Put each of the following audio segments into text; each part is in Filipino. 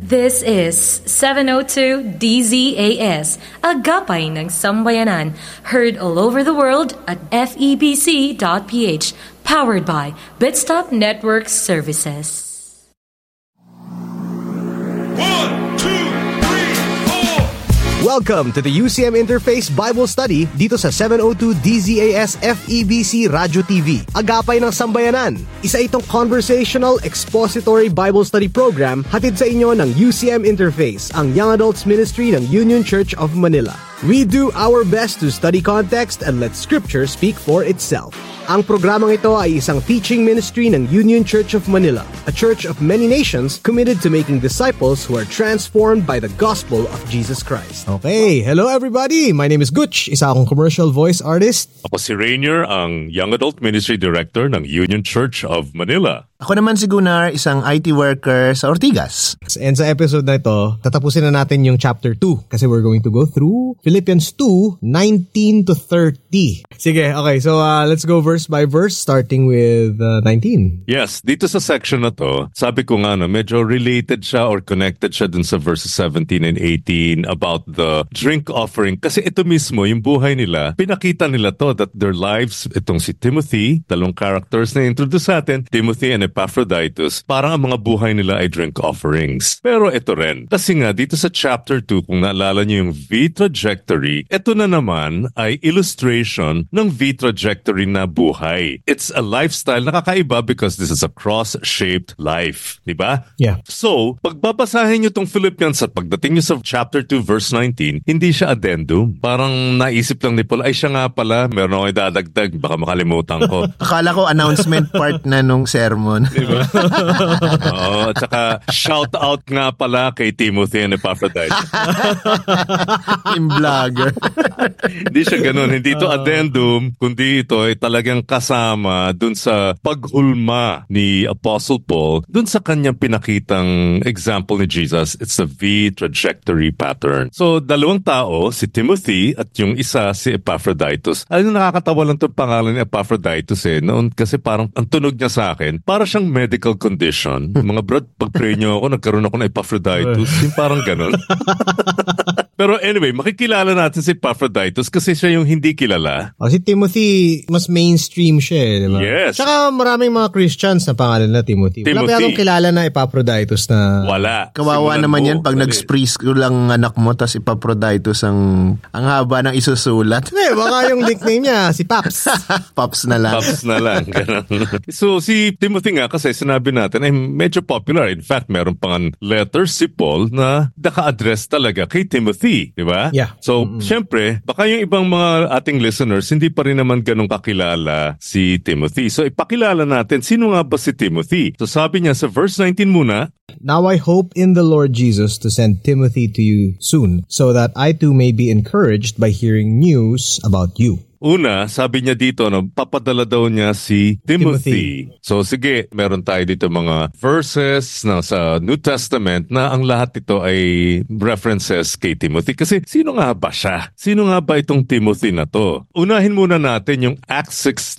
This is 702 DZAS, Agapay ng Sambayanan, heard all over the world at febc.ph, powered by Bitstop Network Services. 1, 2, 3, 4. Welcome to the UCM Interface Bible Study dito sa 702 DZAS FEBC Radio TV, Agapay ng Sambayanan. Isa itong conversational expository Bible study program hatid sa inyo ng UCM Interface, ang Young Adults Ministry ng Union Church of Manila. We do our best to study context and let Scripture speak for itself. Ang programang ito ay isang teaching ministry ng Union Church of Manila, a church of many nations committed to making disciples who are transformed by the gospel of Jesus Christ. Okay, hello everybody! My name is Gutch, isa akong commercial voice artist. Ako si Rainier, ang Young Adult Ministry Director ng Union Church of Manila. Ako naman si Gunnar, isang IT worker sa Ortigas. And sa episode na ito, tatapusin na natin yung chapter 2 kasi we're going to go through Philippians 2:19 to 30. Sige, okay, so let's go verse by verse starting with 19. Yes, dito sa section na to, sabi ko nga medyo related siya or connected siya dun sa verses 17 and 18 about the drink offering. Kasi ito mismo, yung buhay nila, pinakita nila to that their lives, itong si Timothy, dalawang characters na introduce natin, Timothy and Epaphroditus, parang ang mga buhay nila ay drink offerings. Pero ito rin, kasi nga dito sa chapter 2, kung naalala niyo yung V-trajectory, ito na naman ay illustration ng V-trajectory na buhay. It's a lifestyle na kakaiba because this is a cross-shaped life. Diba? Yeah. So, pagbabasahin niyo tong Philippians at pagdating niyo sa chapter 2 verse 19, hindi siya addendum. Parang naisip lang ni Paul, ay siya nga pala, meron ako idadagdag, baka makalimutan ko. Akala ko announcement part na nung sermon. Diba? Oo, at saka shout out nga pala kay Timothy and Epaphroditus. Yung vlogger. Hindi siya ganun. Hindi ito addendum, kundi ito ay talagang kasama dun sa paghulma ni Apostle Paul dun sa kanyang pinakitang example ni Jesus. It's a V-trajectory pattern. So, dalawang tao, si Timothy at yung isa si Epaphroditus. Alam, nakakatawa lang itong pangalan ni Epaphroditus noon kasi parang ang tunog niya sa akin, para siyang medical condition. Mga brad, pag-pray niyo ako, nagkaroon ako ng Epaphroditus. Yung parang ganun. Pero anyway, makikilala natin si Epaphroditus kasi siya yung hindi kilala. Si Timothy, mas mainstream siya, di ba? Yes. Tsaka maraming mga Christians na pangalan na Timothy. Wala pa akong kilala na Epaphroditus na... Wala. Kawawa naman yan pag nag-preschool lang anak mo tas Epaphroditus ang haba ng isusulat. Baka yung nickname niya, si Paps. Paps na lang. Paps na lang. So si Timothy nga kasi sinabi natin ay medyo popular. In fact, meron pang letter si Paul na naka-address talaga kay Timothy. Di ba? Yeah. So, syempre, baka yung ibang mga ating listeners hindi pa rin naman ganun kakilala si Timothy. So, ipakilala natin, sino nga ba si Timothy? So, sabi niya sa verse 19 muna, Now I hope in the Lord Jesus to send Timothy to you soon, so that I too may be encouraged by hearing news about you. Una, sabi niya dito, papadala daw niya si Timothy. So sige, meron tayo dito mga verses sa New Testament na ang lahat ito ay references kay Timothy. Kasi sino nga ba siya? Sino nga ba itong Timothy na to? Unahin muna natin yung Acts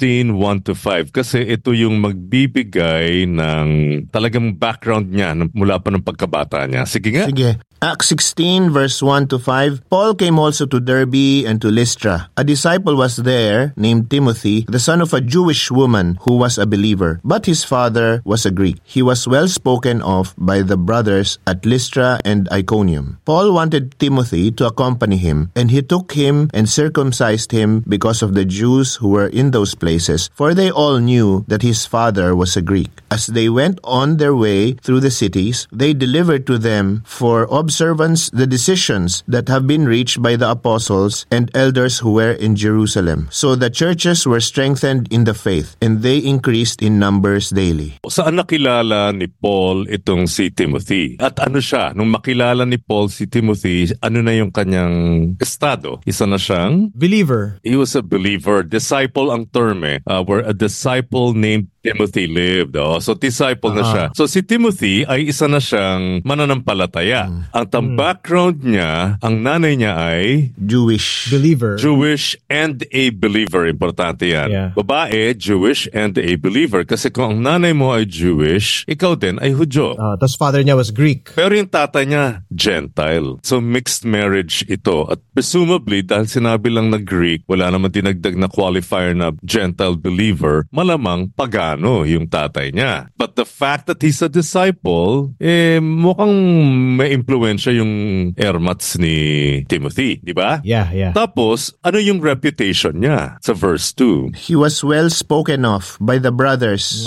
16:1-5 kasi ito yung magbibigay ng talagang background niya mula pa ng pagkabata niya. Sige nga. Sige. Acts 16 verse 1-5, Paul came also to Derbe and to Lystra. A disciple was there named Timothy, the son of a Jewish woman who was a believer, but his father was a Greek. He was well spoken of by the brothers at Lystra and Iconium. Paul wanted Timothy to accompany him, and he took him and circumcised him because of the Jews who were in those places, for they all knew that his father was a Greek. As they went on their way through the cities, they delivered to them for observance the decisions that have been reached by the apostles and elders who were in Jerusalem. So the churches were strengthened in the faith, and they increased in numbers daily. Saan nakilala ni Paul itong si Timothy? At ano siya? Nung makilala ni Paul si Timothy, ano na yung kanyang estado? Isa na siyang believer. He was a believer. Disciple ang term where a disciple named Timothy lived. So disciple na siya. So si Timothy ay isa na siyang mananampalataya. Ang background niya, ang nanay niya ay Jewish. Believer. and a believer. Importante yan. Yeah. Babae, Jewish and a believer. Kasi kung ang nanay mo ay Jewish, ikaw din ay Hudyo. Tapos father niya was Greek. Pero yung tatay niya, Gentile. So mixed marriage ito. At presumably, dahil sinabi lang na Greek, wala naman dinagdag na qualifier na Gentile believer, malamang pagano yung tatay niya. But the fact that he's a disciple, mukhang may impluensya yung ermats ni Timothy, di ba? Yeah. Tapos, ano yung reputation niya sa verse 2? He was well spoken of by the brothers.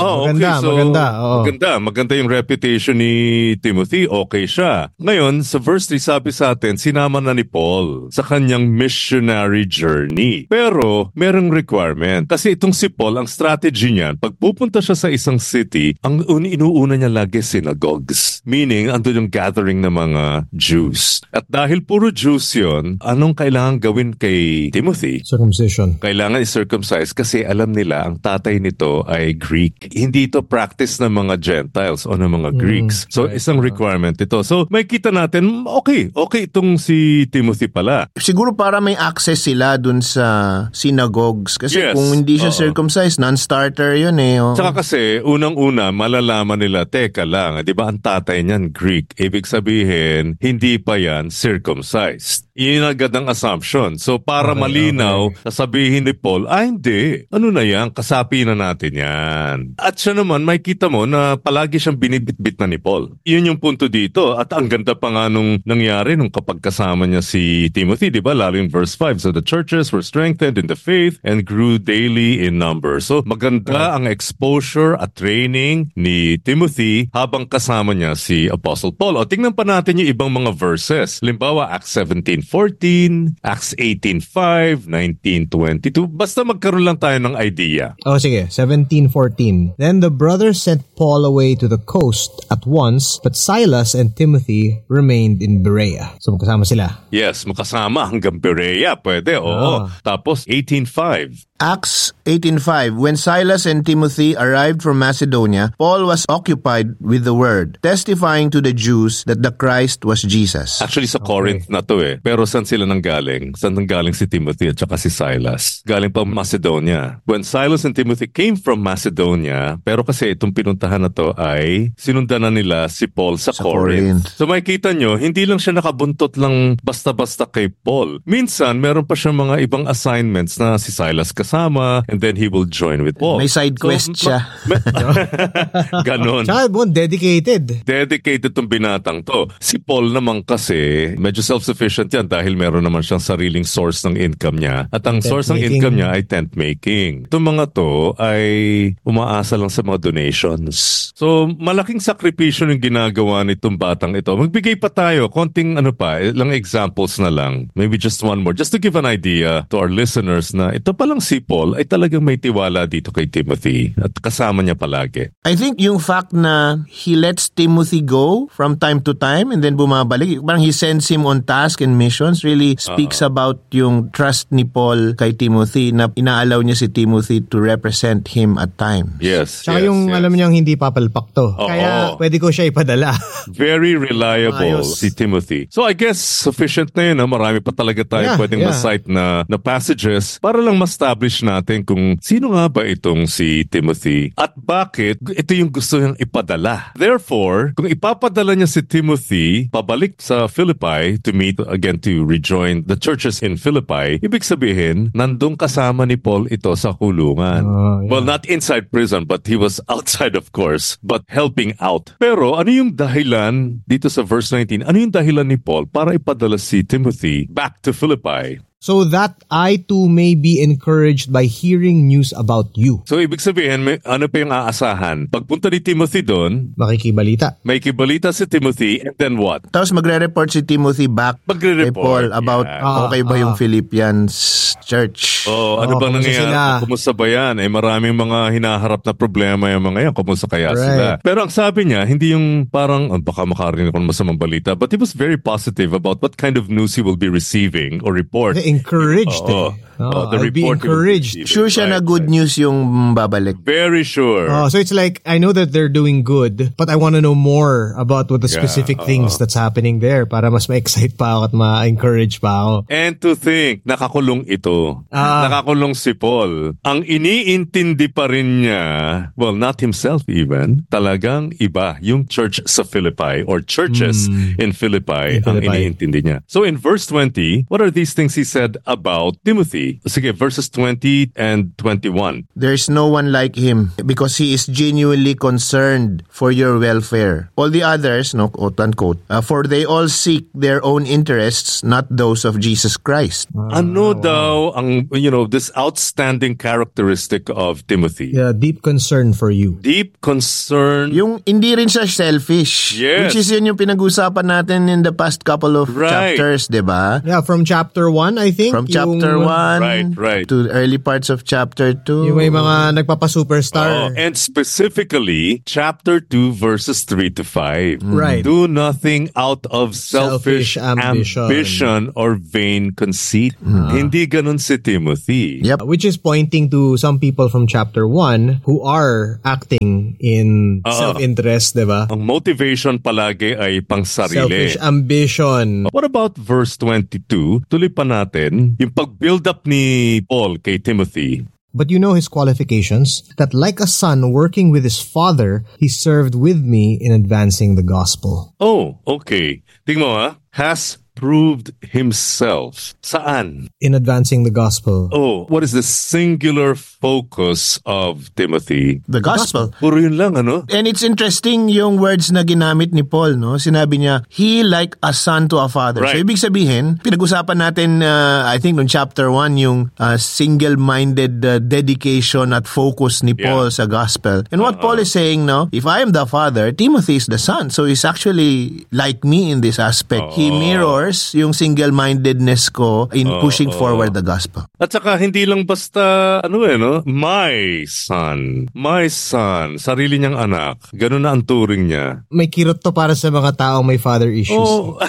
Maganda yung reputation ni Timothy. Okay siya. Ngayon, sa verse 3, sabi sa atin, sinama na ni Paul sa kanyang missionary journey. Pero, merong requirement. Kasi itong si Paul, ang strategy niyan, pag pupunta siya sa isang city, ang inuuna niya lagi synagogues. Meaning, andun yung gathering ng mga Jews. At dahil puro Jews yun, anong kailangan gawin kay Timothy? Circumcision. Kailangan i-circumcise kasi alam nila ang tatay nito ay Greek. Hindi ito practice ng mga Gentiles o ng mga Greeks. So, isang requirement ito. So, may kita natin, okay itong si Timothy pala. Siguro para may access sila dun sa synagogues. Kasi kung hindi siya circumcised, non-starter yun eh. Saka kasi, unang-una, malalaman nila, teka lang, di ba ang tatay niyan Greek? Ibig sabihin, hindi pa yan circumcised. Yun agad ang assumption. So, para malinaw, sasabihin ni Paul, hindi. Ano na yan? Kasapi na natin yan. At siya naman, may kita mo na palagi siyang binibitbit na ni Paul. Yun yung punto dito. At ang ganda pa nga nung nangyari nung kapag kasama niya si Timothy, di ba? Lalo yung verse 5. So, the churches were strengthened in the faith and grew daily in number. So, maganda ang exposure at training ni Timothy habang kasama niya si Apostle Paul. O, tingnan pa natin yung ibang mga verses. Limbawa, Acts 17:14, Acts 18:5, 19:22. Basta magkaroon lang tayo ng idea. Sige. 17:14. Then the brothers sent Paul away to the coast at once, but Silas and Timothy remained in Berea. So magkasama sila. Yes, makasama hanggang Berea. Pwede, oo. Tapos 18:5. Acts 18:5. When Silas and Timothy arrived from Macedonia, Paul was occupied with the word, testifying to the Jews that the Christ was Jesus. Actually, sa Corinth na to eh. Pero saan sila nanggaling? Saan nanggaling si Timothy at saka si Silas? Galing pa Macedonia. When Silas and Timothy came from Macedonia, pero kasi itong pinuntahan na to ay sinundan na nila si Paul sa Corinth. So makikita nyo, hindi lang siya nakabuntot lang basta-basta kay Paul. Minsan, meron pa siya mga ibang assignments na si Silas kasama and then he will join with Paul. May side quest siya. Ganon. Tsaka dedicated. Dedicated tong binatang to. Si Paul naman kasi, medyo self-sufficient yan dahil meron naman siyang sariling source ng income niya. At ang source ng income niya ay tent making. Itong mga to ay umaasa lang sa mga donations. So, malaking sakripisyo yung ginagawa nitong batang ito. Magbigay pa tayo, konting lang examples na lang. Maybe just one more. Just to give an idea to our listeners na ito palang si Paul ay talagang may tiwala dito kay Timothy at kasama niya palagi. I think yung fact na he lets Timothy go from time to time and then bumabalik, parang he sends him on task and missions, really speaks about yung trust ni Paul kay Timothy na inaalaw niya si Timothy to represent him at times. Yes. Tsaka yung alam niyang hindi papalpak to. Kaya pwede ko siya ipadala. Very reliable si Timothy. So I guess sufficient na yun. Marami pa talaga tayo pwedeng ma-cite na passages para lang ma-establish natin kung sino nga ba itong si Timothy at bakit ito yung gusto niyang ipadala. Therefore, kung ipapadala niya si Timothy pabalik sa Philippi to meet again to rejoin the churches in Philippi, ibig sabihin, nandung kasama ni Paul ito sa kulungan. Well, not inside prison, but he was outside of course, but helping out. Pero ano yung dahilan dito sa verse 19? Ano yung dahilan ni Paul para ipadala si Timothy back to Philippi? So that I too may be encouraged by hearing news about you. So ibig sabihin, ano pa yung aasahan? Pagpunta ni Timothy doon, makikibalita. May kibalita si Timothy and then what? Tapos magre-report si Timothy back kay Paul about okay ba yung Philippians church. Ano bang nangyayari? Kumusta ba yan? Maraming mga hinaharap na problema yung mga yan. Kumusta kaya sila? Pero ang sabi niya, hindi yung parang, baka makarinig ako ng masamang balita, but he was very positive about what kind of news he will be receiving or report encouraged. The I'll be report encouraged. Sure siya na good news yung babalik. Very sure. So it's like, I know that they're doing good, but I want to know more about what the specific things that's happening there para mas ma-excite pa ako at ma-encourage pa ako. And to think, nakakulong ito. Nakakulong si Paul. Ang iniintindi pa rin niya, well, not himself even, talagang iba. Yung church sa Philippi or churches in Philippi ang iniintindi niya. So in verse 20, what are these things he said about Timothy? Sige, verses 20 and 21. There's no one like him because he is genuinely concerned for your welfare. All the others, no, quote unquote, for they all seek their own interests, not those of Jesus Christ. Ano daw ang, this outstanding characteristic of Timothy? Yeah, deep concern for you. Deep concern. Yung hindi rin siya selfish. Yes. Which is yun yung pinag-usapan natin in the past couple of chapters, di ba? Yeah, from chapter 1, I think. From chapter 1 right. to the early parts of chapter 2. Yung may mga nagpapa-superstar. And specifically, chapter 2, verses 3 to 5. Right. Do nothing out of selfish ambition or vain conceit. Hindi ganun si Timothy. Yep. Which is pointing to some people from chapter 1 who are acting in self-interest, diba? Ang motivation palagi ay pangsarili. Selfish ambition. What about verse 22? Tuloy pa natin yung pag-build up ni Paul kay Timothy. But you know his qualifications, that like a son working with his father, he served with me in advancing the gospel. Oh, okay. Tingnan mo has proved himself. Saan? In advancing the gospel. Oh, what is the singular focus of Timothy? The gospel. Puro yun lang, ano? And it's interesting yung words na ginamit ni Paul, no? Sinabi niya, he like a son to a father. Right. So, ibig sabihin, pinag-usapan natin, I think, noong chapter 1, yung single-minded dedication at focus ni Paul sa gospel. And what Paul is saying, no? If I am the father, Timothy is the son. So, he's actually like me in this aspect. He mirrors yung single-mindedness ko in pushing forward the gospel. At saka hindi lang basta my son, sarili niyang anak. Ganun na ang turing niya. May kirot to para sa mga taong may father issues. Oh,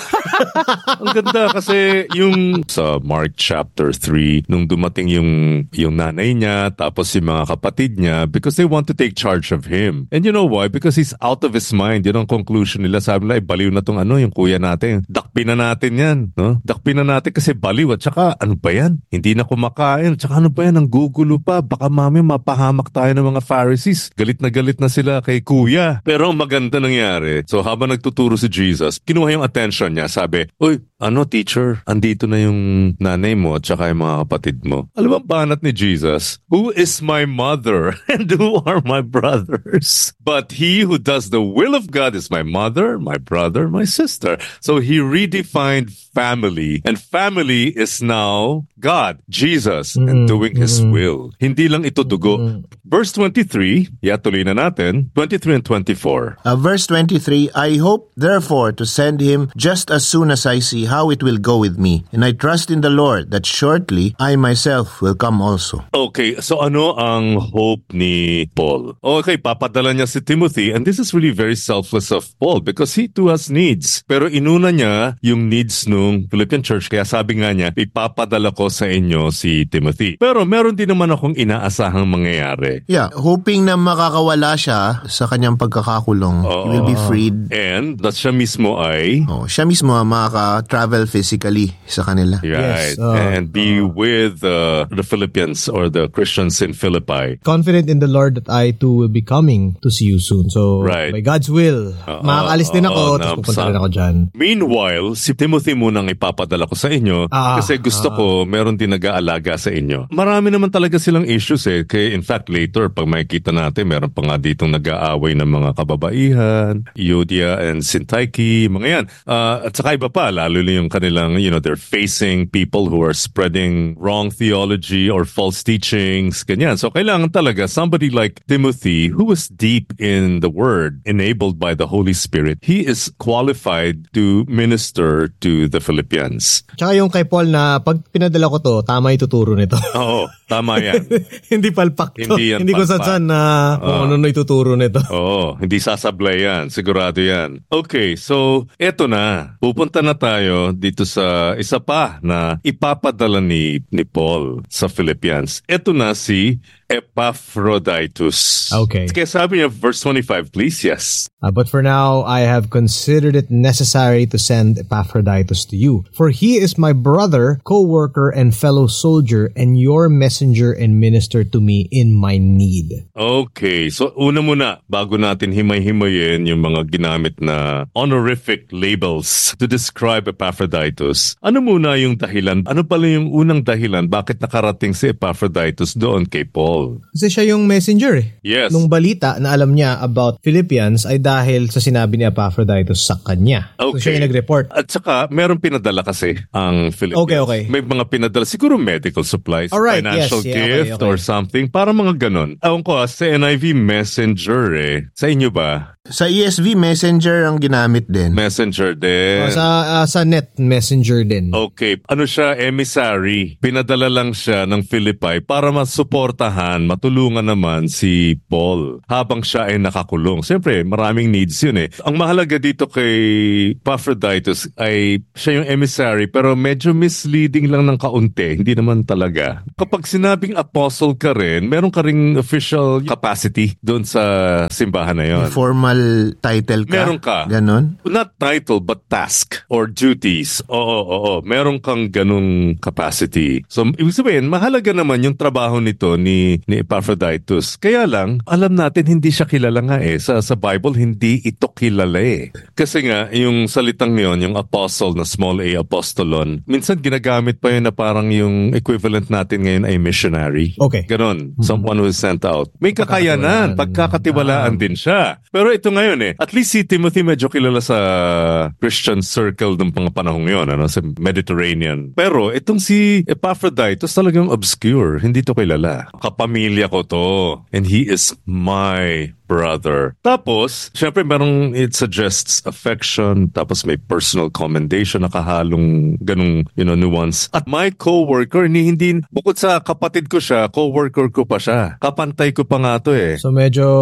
ang ganda kasi yung sa Mark chapter 3 nung dumating yung nanay niya tapos yung mga kapatid niya because they want to take charge of him. And you know why? Because he's out of his mind. Yun ang conclusion nila. Sabi nila, baliw na tong yung kuya natin. Dakpin na natin yan. No? Dakpin na natin kasi baliw. At saka, ano ba yan? Hindi na kumakain. At saka, ano ba yan? Ang gugulo pa. Baka mami mapahamak tayo ng mga Pharisees. Galit na sila kay kuya. Pero ang maganda nangyari. So, habang nagtuturo si Jesus, kinuha yung attention niya. Sabi, uy, teacher? Andito na yung nanay mo at saka yung mga kapatid mo. Alam mo ang banat ni Jesus? Who is my mother and who are my brothers? But he who does the will of God is my mother, my brother, my sister. So he redefined family. And family is now God, Jesus, and doing His will. Hindi lang ito dugo. Verse 23, tuloy na natin, 23 and 24. Verse 23, I hope, therefore, to send him just as soon as I see how it will go with me. And I trust in the Lord that shortly I myself will come also. Okay, so ano ang hope ni Paul? Okay, papadala niya si Timothy, and this is really very selfless of Paul because he too has needs. Pero inuna niya yung needs nung Philippian church, kaya sabi nga niya, ipapadala ko sa inyo si Timothy. Pero meron din naman akong inaasahang mangyayari. Yeah, hoping na makakawala siya sa kanyang pagkakakulong. He will be freed. And that siya mismo ay... siya mismo makaka-travel physically sa kanila. Right. Yes, and be with the Philippians or the Christians in Philippi. Confident in the Lord that I too will be coming to see you soon. So, right. by God's will, makakaalis din ako, tapos pupunta rin ako dyan. Meanwhile, si Timothy munang ipapadala ko sa inyo kasi gusto ko meron din nag-aalaga sa inyo. Marami naman talaga silang issues Kaya in fact, later, pag makikita natin, meron pa nga ditong nag-aaway ng mga kababaihan, Euodia and Syntyche, mga yan. At saka iba pa, lalo na yung kanilang, they're facing people who are spreading wrong theology or false teachings, ganyan. So kailangan talaga somebody like Timothy, who was deep in the Word, enabled by the Holy Spirit. He is qualified to minister to the Philippians. Tsaka yung kay Paul na pag pinadala ko to, tama ituturo nito. Oo. Tama yan. Hindi palpak to. Hindi yan Hindi ko palpak. saan na kung ano ituturo nito. Oo, hindi sasablay yan. Sigurado yan. Okay, so eto na. Pupunta na tayo dito sa isa pa na ipapadala ni Paul sa Philippians. Eto na si Epaphroditus. Okay. Kaya sabi niya, verse 25, please, yes. But for now, I have considered it necessary to send Epaphroditus to you. For he is my brother, co-worker, and fellow soldier, and your messenger and minister to me in my need. Okay, so una muna, bago natin himay-himayin yung mga ginamit na honorific labels to describe Epaphroditus, ano muna yung dahilan? Ano pala yung unang dahilan bakit nakarating si Epaphroditus doon kay Paul? Kasi siya yung messenger eh. Yes. Nung balita na alam niya about Philippians ay dahil sa sinabi ni Epaphroditus sa kanya. So Okay. siya yung nag-report. At saka, meron pinadala kasi ang Philippians. Okay. May mga pinadala, siguro medical supplies, Alright, financial yes, yeah, gift okay. or something, para mga ganon. Ewan ko, sa NIV Messenger Sa inyo ba? Sa ESV, Messenger ang ginamit din. Messenger din. Sa net messenger din. Okay. Ano siya? Emissary. Pinadala lang siya ng Philippi para masuportahan, matulungan naman si Paul habang siya ay nakakulong. Siyempre, maraming needs yun eh. Ang mahalaga dito kay Epaphroditus ay siya yung emissary pero medyo misleading lang ng kaunti. Hindi naman talaga. Kapag sinabing apostle ka rin, meron ka ring official capacity doon sa simbahan na yon. Formal title ka. Meron ka. Ganon. Not title, but task or duties. Oo. Meron kang ganung capacity. So, ibig sabihin, mahalaga naman yung trabaho nito ni Epaphroditus. Kaya lang, alam natin hindi siya kilala nga eh. Sa Bible, hindi ito kilala eh. Kasi nga, yung salitang yon, yung apostle na small a, apostolon, minsan ginagamit pa yun na parang yung equivalent natin ngayon ay missionary. Okay. Ganon. Someone who is sent out. May kakayanan. Pagkakatiwalaan din siya. Pero ito ngayon eh, at least si Timothy medyo kilala sa Christian circle ng mga panahong yun, sa Mediterranean. Pero itong si Epaphroditus talagang obscure, hindi to kilala. Kapamilya ko to, and he is my brother. Tapos, syempre merong it suggests affection, tapos may personal commendation na kahalong ganung, nuance. At my co-worker, hindi, bukod sa kapatid ko siya, co-worker ko pa siya. Kapantay ko pa nga to eh. So medyo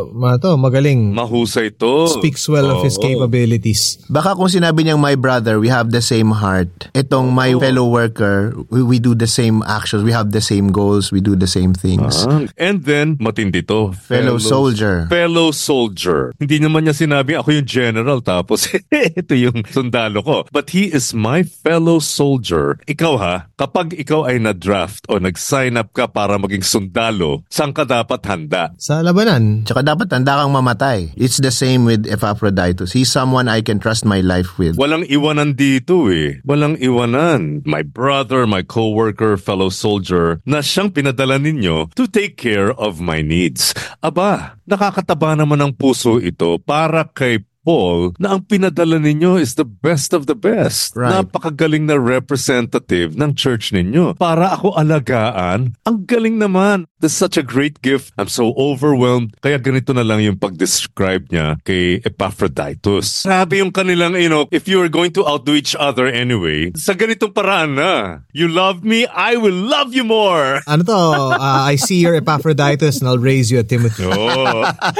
magaling. Mahusay to. Speaks well of his capabilities. Baka kung sinabi niyang my brother, we have the same heart. Itong my fellow worker, we do the same actions, we have the same goals, we do the same things. And then, matindi to. Fellow soldier. Fellow soldier. Hindi naman niya sinabi, ako yung general, tapos ito yung sundalo ko. But he is my fellow soldier. Ikaw ha, kapag ikaw ay na-draft o nag-sign up ka para maging sundalo, saan ka dapat handa? Sa labanan. Tsaka dapat handa kang mamatay. It's the same with Epaphroditus. He's someone I can trust my life with. Walang iwanan dito eh. Walang iwanan. My brother, my co-worker, fellow soldier, na siyang pinadala ninyo to take care of my needs. Aba, nakakataba naman ang puso ito para kay Paul na ang pinadala ninyo is the best of the best. Right. Napakagaling na representative ng church ninyo. Para ako alagaan, ang galing naman. That's such a great gift. I'm so overwhelmed. Kaya ganito na lang yung pag-describe niya kay Epaphroditus. Sabi yung kanilang, if you are going to outdo each other anyway, sa ganitong paraan na, you love me, I will love you more. Ano to? I see your Epaphroditus and I'll raise you a Timothy. Oo.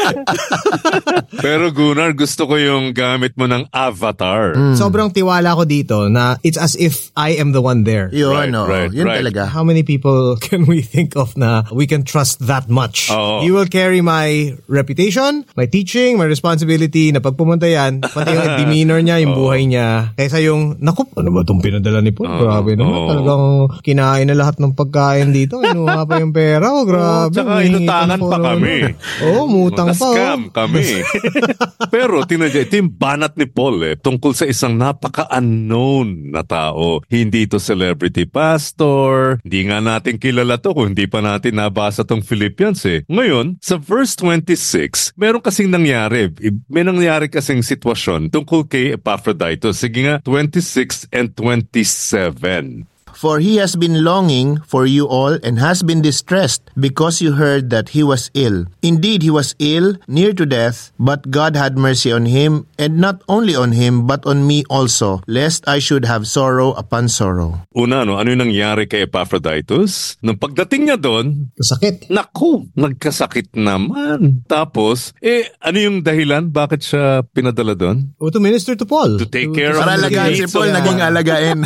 Pero Gunnar, gusto ko yung gamit mo ng avatar. Sobrang tiwala ko dito na it's as if I am the one there. Yun, Right, yun right. talaga. How many people can we think of na we can trust that much? Oo. He will carry my reputation, my teaching, my responsibility na pag pumunta yan, pati yung demeanor niya, yung buhay niya. Kaysa yung, naku, ano ba itong pinadala ni Paul? Grabe naman. Oo. Talagang kinain na lahat ng pagkain dito. Inuha pa yung pera. Oh, grabe. Tsaka Humihingi inutangan pa kami. Oo, mutang pa. Scam kami. Pero tingnan niyo, ito yung banat ni Paul tungkol sa isang napaka-unknown na tao. Hindi ito celebrity pastor. Hindi nga natin kilala to kung hindi pa natin nabasa tong Philippians Ngayon, sa verse 26, meron kasing nangyari. May nangyari kasing sitwasyon tungkol kay Epaphroditus. Sige nga, 26 and 27. For he has been longing for you all and has been distressed because you heard that he was ill. Indeed, he was ill, near to death, but God had mercy on him, and not only on him, but on me also, lest I should have sorrow upon sorrow. Una, ano yung nangyari kay Epaphroditus? Nung pagdating niya doon, Kasakit. naku, nagkasakit naman. Tapos, ano yung dahilan? Bakit siya pinadala doon? O to minister to Paul. To take care of Para the alagaan si needs Paul, of- naging alagain.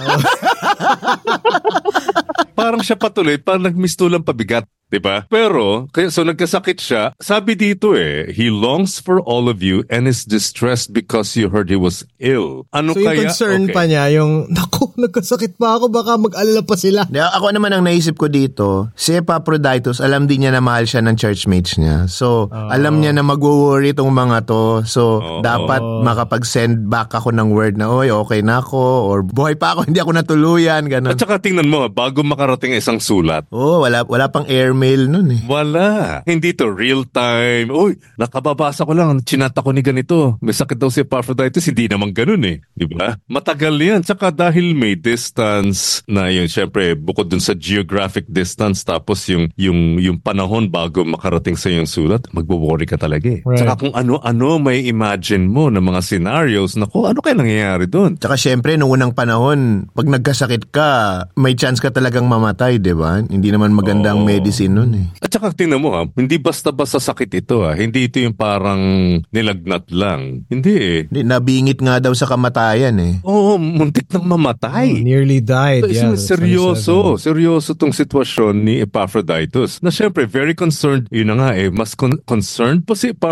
Parang siya patuloy, parang nagmistulang pabigat, di ba? Pero, so nagkasakit siya. Sabi dito he longs for all of you and is distressed because you heard he was ill. Ano So yung kaya? concern Okay. pa niya, yung, naku, nagkasakit pa ako, baka mag-alala pa sila. Ako naman ang naisip ko dito, si Epaphroditus, alam din niya na mahal siya ng churchmates niya. So, alam niya na mag-worry itong mga to. So, dapat makapag-send back ako ng word na, oy, okay na ako, or buhay pa ako, hindi ako natuluyan, At ganun. saka tingnan mo, bago makarating isang sulat, Wala pang airmail nun eh. wala. Hindi to real time. Uy, nakababasa ko lang, chinata ko ni ganito. May sakit daw si Epaphroditus, hindi naman ganun Di ba? Matagal yan. Tsaka dahil may distance na yun, syempre, bukod dun sa geographic distance, tapos yung panahon bago makarating sa yung sulat, magbo-worry ka talaga Right. Tsaka kung ano-ano may imagine mo ng mga scenarios, naku, ano kaya nangyayari dun? Tsaka syempre, nung unang panahon, pag nagkasakit ka, may chance ka talagang mamatay, di ba? Hindi naman magandang medicine nun eh. At saka tingnan mo hindi basta-basta sakit ito Hindi ito yung parang nilagnat lang. Hindi Hindi, nabingit nga daw sa kamatayan eh. Oo, muntik nang mamatay. Nearly died. So, Yeah, seryoso tong sitwasyon ni Epaphroditus. Na syempre, very concerned, yun na nga mas concerned pa si Epaphroditus